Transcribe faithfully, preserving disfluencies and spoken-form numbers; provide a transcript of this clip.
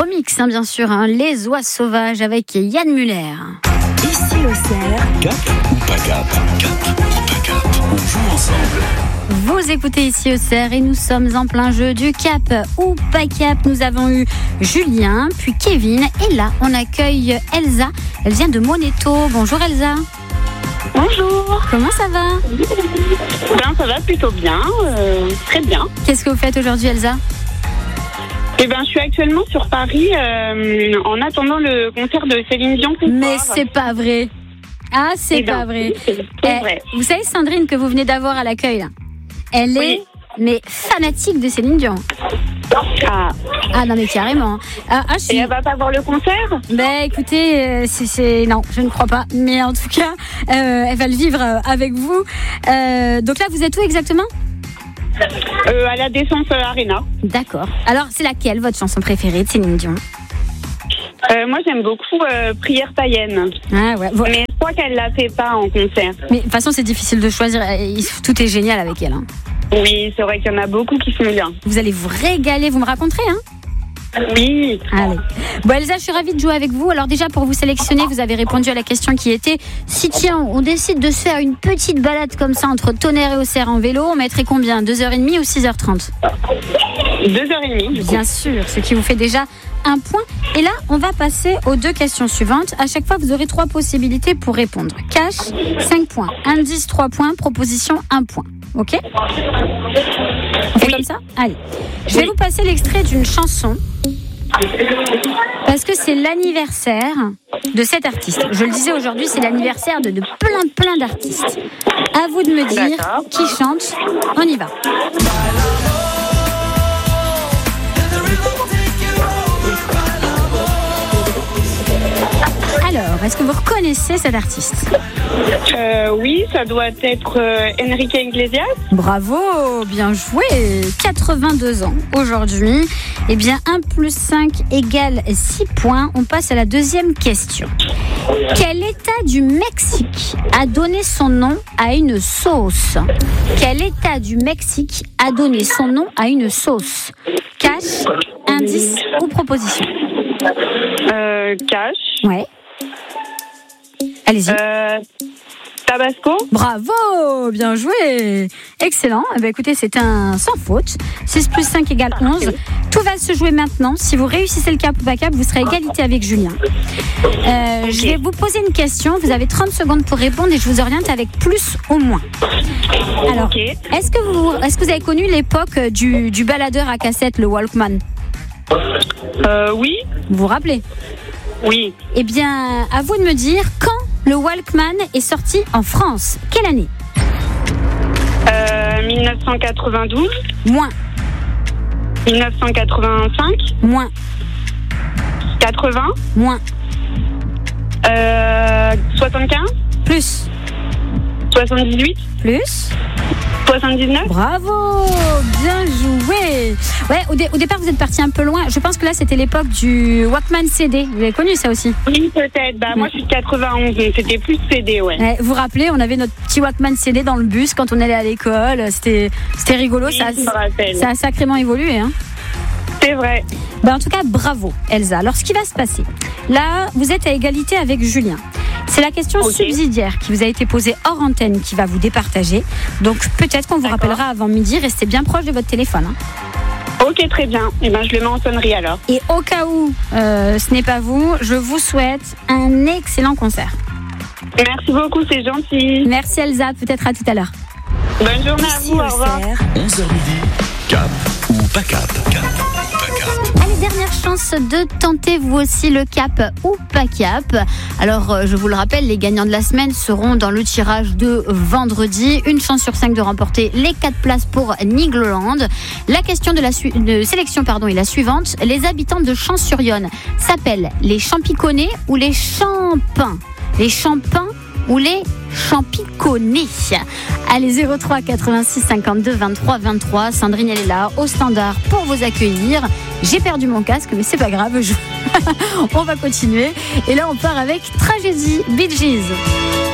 remix, hein, bien sûr, hein, Les Oies Sauvages avec Yann Muller. Ici Auxerre. Cap ou pas cap? Cap ou pas cap? On joue ensemble. Vous écoutez Ici Auxerre et nous sommes en plein jeu du cap ou pas cap. Nous avons eu Julien, puis Kevin et là on accueille Elsa. Elle vient de Moneto. Bonjour Elsa. Bonjour. Comment ça va? Ben, ça va plutôt bien, euh, très bien. Qu'est-ce que vous faites aujourd'hui Elsa? Eh ben, je suis actuellement sur Paris euh, en attendant le concert de Céline Dion. Mais c'est pas vrai. Ah, c'est eh ben, pas vrai. C'est, c'est eh, vrai. Vous savez Sandrine que vous venez d'avoir à l'accueil là, elle oui. est mais fanatique de Céline Dion. Ah. Ah non mais carrément. Ah, ah, je suis... Et elle va pas voir le concert? Ben écoutez, euh, c'est, c'est non, je ne crois pas. Mais en tout cas, euh, elle va le vivre euh, avec vous. Euh, donc là, vous êtes où exactement? euh, À la Défense Arena. D'accord. Alors, c'est laquelle votre chanson préférée de Céline Dion? euh, Moi, j'aime beaucoup euh, Prière païenne. Ah ouais. Bon. Mais je crois qu'elle la fait pas en concert. Mais de toute façon, c'est difficile de choisir. Tout est génial avec elle. Hein. Oui, c'est vrai qu'il y en a beaucoup qui sont bien. Vous allez vous régaler. Vous me raconterez, hein? Oui. Allez. Bon Elsa, je suis ravie de jouer avec vous. Alors déjà pour vous sélectionner, vous avez répondu à la question qui était si tiens on décide de se faire une petite balade comme ça entre Tonnerre et Auxerre en vélo, on mettrait combien? deux heures trente ou six heures trente? deux heures trente. Bien sûr, ce qui vous fait déjà un point. Et là, on va passer aux deux questions suivantes. À chaque fois, vous aurez trois possibilités pour répondre. Cash, cinq points. Indice, trois points. Proposition, un point. Ok? On fait oui. comme ça? Allez. Je vais oui. vous passer l'extrait d'une chanson. Parce que c'est l'anniversaire de cet artiste. Je le disais aujourd'hui, c'est l'anniversaire de, de plein, plein d'artistes. À vous de me dire D'accord. qui chante. On y va. Alors, est-ce que vous reconnaissez cet artiste? euh, Oui, ça doit être euh, Enrique Iglesias. Bravo, bien joué. quatre-vingt-deux ans aujourd'hui. Eh bien, un plus cinq égale six points. On passe à la deuxième question. Quel État du Mexique a donné son nom à une sauce? Quel État du Mexique a donné son nom à une sauce? Cash, indice ou proposition? Euh, Cash. Ouais. Allez-y. Euh, Tabasco. Bravo, bien joué. Excellent. Eh bien, écoutez, c'est un sans faute. six plus cinq égale onze. Tout va se jouer maintenant. Si vous réussissez le cap ou pas cap, vous serez à égalité avec Julien. Euh, okay. Je vais vous poser une question. Vous avez trente secondes pour répondre et je vous oriente avec plus ou moins. Alors, okay. est-ce que vous, est-ce que vous avez connu l'époque du, du baladeur à cassette, le Walkman? euh, Oui. Vous vous rappelez? Oui. Eh bien, à vous de me dire quand le Walkman est sorti en France. Quelle année? euh, dix-neuf cent quatre-vingt-douze. Moins. dix-neuf cent quatre-vingt-cinq. Moins. quatre-vingts. Moins. Euh, soixante-quinze. Plus. soixante-dix-huit. Plus. soixante-dix-neuf. Bravo, bien joué. Ouais, au, dé- au départ vous êtes parti un peu loin. Je pense que là c'était l'époque du Walkman C D. Vous avez connu ça aussi? Oui, peut-être. Bah, mmh. Moi je suis de quatre-vingt-onze, donc c'était plus C D, ouais. ouais. Vous vous rappelez, on avait notre petit Walkman C D dans le bus quand on allait à l'école. C'était, c'était rigolo. Oui, ça, a, ça a sacrément évolué. Hein. C'est vrai. Ben, en tout cas, bravo Elsa. Alors ce qui va se passer, là vous êtes à égalité avec Julien. C'est la question okay. subsidiaire qui vous a été posée hors antenne qui va vous départager. Donc peut-être qu'on vous D'accord. rappellera avant midi. Restez bien proche de votre téléphone. Hein. Ok, très bien. Et eh ben, je le mets en sonnerie alors. Et au cas où euh, ce n'est pas vous, je vous souhaite un excellent concert. Merci beaucoup, c'est gentil. Merci Elsa, peut-être à tout à l'heure. Bonne journée à vous, au revoir. onze heures midi, cap ou pas cap? Cap ou pas cap? Allez, dernière chance de tenter vous aussi le cap ou pas cap. Alors, je vous le rappelle, les gagnants de la semaine seront dans le tirage de vendredi. Une chance sur cinq de remporter les quatre places pour Nigloland. La question de la su- de sélection pardon, est la suivante. Les habitants de Champs-sur-Yonne s'appellent les Champiconnais ou les Champins? Les Champins ou les Champiconnais? Allez, zéro trois quatre-vingt-six cinquante-deux vingt-trois vingt-trois. Sandrine, elle est là, au standard, pour vous accueillir. J'ai perdu mon casque, mais c'est pas grave. Je... on va continuer. Et là, on part avec Tragédie, Bee Gees.